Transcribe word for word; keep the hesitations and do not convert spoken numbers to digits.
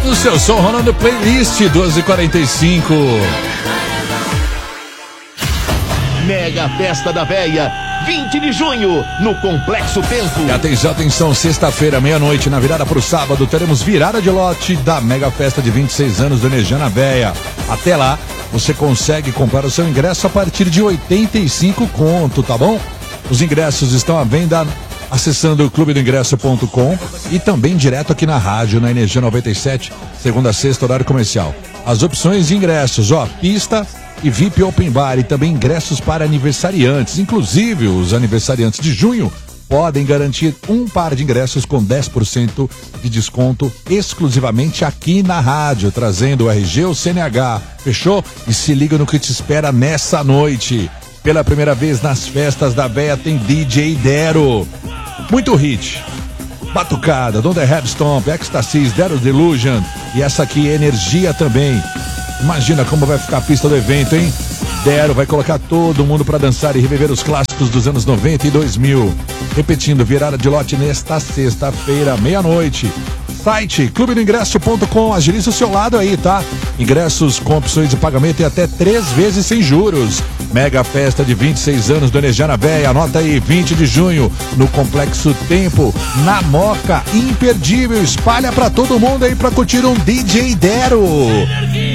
O seu som rolando playlist doze e quarenta e cinco. Mega Festa da Véia, vinte de junho, no Complexo Tempo. E atenção, atenção, sexta-feira, meia-noite, na virada pro sábado, teremos virada de lote da Mega Festa de vinte e seis anos do Energia na Véia. Até lá, você consegue comprar o seu ingresso a partir de oitenta e cinco conto, tá bom? Os ingressos estão à venda acessando o clube do ingresso ponto com e também direto aqui na rádio, na Energia noventa e sete, segunda a sexta, horário comercial. As opções de ingressos, ó, pista e V I P Open Bar, e também ingressos para aniversariantes. Inclusive, os aniversariantes de junho podem garantir um par de ingressos com dez por cento de desconto exclusivamente aqui na rádio, trazendo o R G ou C N H. Fechou? E se liga no que te espera nessa noite. Pela primeira vez nas festas da Véia tem D J Dero. Muito hit. Batucada, Don't the Head Stomp, Ecstasies, Dero Delusion. E essa aqui, Energia também. Imagina como vai ficar a pista do evento, hein? Dero vai colocar todo mundo pra dançar e reviver os clássicos dos anos noventa e dois mil. Repetindo, virada de lote nesta sexta-feira, meia-noite. Site clube do ingresso ponto com, agilize o seu lado aí, tá? Ingressos com opções de pagamento e até três vezes sem juros. Mega Festa de vinte e seis anos do Energia na Véia, anota aí, vinte de junho, no Complexo Tempo, na Moca, imperdível, espalha pra todo mundo aí pra curtir um D J Dero.